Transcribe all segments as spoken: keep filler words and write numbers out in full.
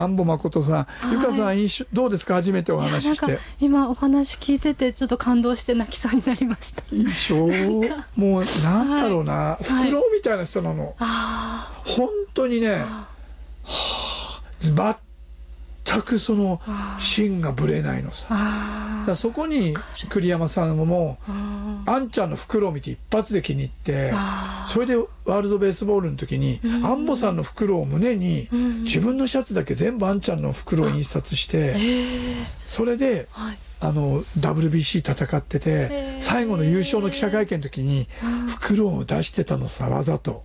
安保誠さん、ゆかさん印象どうですか？初めてお話しして。 今お話聞いててちょっと感動して泣きそうになりました。 印象もうなんだろうな、はい、フクロウみたいな人なの。 あ本当にね、はあ、全くその芯がぶれないのさ。だからそこに栗山さんもあんちゃんのフクロウを見て一発で気に入って、それでワールドベースボールの時にアンボさんのフクロウを胸に自分のシャツだけ全部あんちゃんのフクロウを印刷して、それであの ダブリュービーシー 戦ってて最後の優勝の記者会見の時にフクロウを出してたのさ、わざと。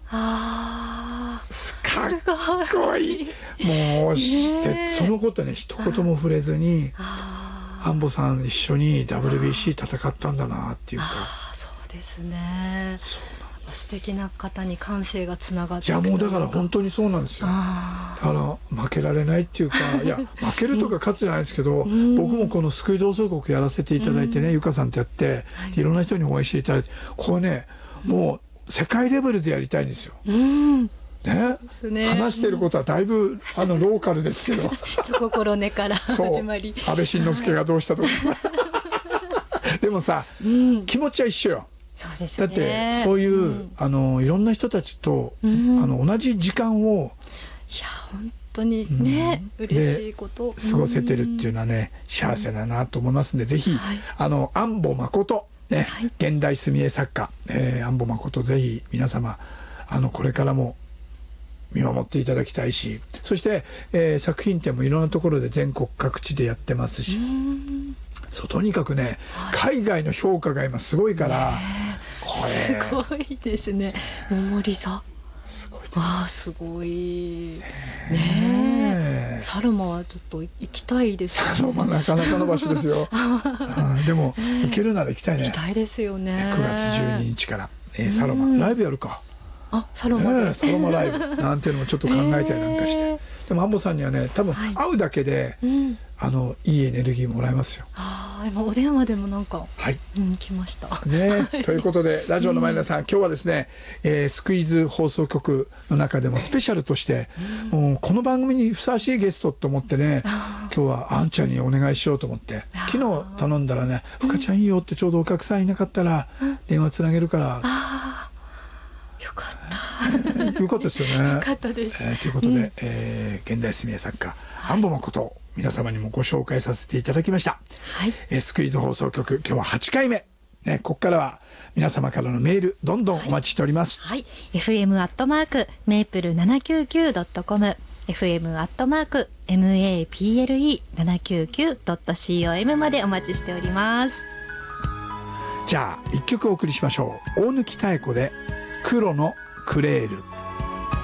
かっこいい。もうしてそのことね一言も触れずに、安保さん一緒に ダブリュービーシー 戦ったんだなっていうか。 そうですね。素敵な方に感性がつながって。 いやもうだから本当にそうなんですよ。だから負けられないっていうか、いや負けるとか勝つじゃないですけど、僕もこのスクイズ放送局やらせていただいてね、ゆかさんとやっていろんな人に応援していただいて、これねもう世界レベルでやりたいんですよ。ね、話していることはだいぶあのローカルですけどチョココロネから始まり、 安倍晋之助がどうしたとかでもさ、うん、気持ちは一緒よ。 そうですね、 だってそういう、うん、あのいろんな人たちと、うん、あの同じ時間をいや本当にね、うん、嬉しいこと過ごせてるっていうのはね、うん、幸せだなと思いますんで、ぜひ、はい、あの安保誠、ね、はい、現代墨絵作家、えー、安保誠ぜひ皆様あのこれからも見守っていただきたいし、そして、えー、作品展もいろんなところで全国各地でやってますし、そうとにかくね、はい、海外の評価が今すごいから、 これすごいですね。桃リザすごいです。わあすごいね。サロマはちょっと行きたいですね。 サロマなかなかの場所ですよ。でも行けるなら行きたいね。 行きたいですよね。 くがつじゅうににちから、えー、サロマライブやるか。 あ、サロマで、 ね、サロマライブなんていうのもちょっと考えたりなんかして、えー、でも安保さんにはね多分会うだけで、はい、うん、あのいいエネルギーもらえますよ。 ああ、今お電話でもなんか、はい、うん、来ましたね。ということでラジオの前の皆さん、うん、今日はですね、えー、スクイズ放送局の中でもスペシャルとして、うん、もうこの番組にふさわしいゲストと思ってね、今日はあんちゃんにお願いしようと思って、昨日頼んだらね、ふかちゃんいいよって、ちょうどお客さんいなかったら電話つなげるから、 あよかった。 よかったですよね。 よかったです。 えー、ということで、うん、えー、現代墨絵作家、はい、安保誠皆様にもご紹介させていただきました。はい、えー、スクイズ放送局今日ははちかいめ。ね、ここからは皆様からのメールどんどんお待ちしております。 はい、はい、エフエム アットマーク メープルななきゅうきゅう ドットコム エフエム アットマーク メープルななきゅうきゅう ドットコム までお待ちしております。 じゃあ一曲お送りしましょう。大貫妙子で黒のクレール。